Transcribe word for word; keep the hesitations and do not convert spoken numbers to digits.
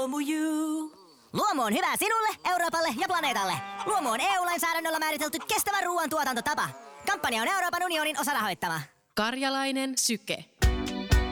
Luomuju. Luomu on hyvä sinulle, Euroopalle ja planeetalle. Luomu on E U-lainsäädännöllä määritelty kestävä ruoantuotantotapa. Kampanja on Euroopan unionin osarahoittama. Karjalainen syke.